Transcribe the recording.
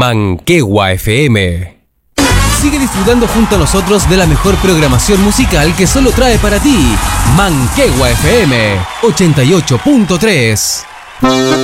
Manquehua FM. Sigue disfrutando junto a nosotros de la mejor programación musical que solo trae para ti Manquehua FM 88.3.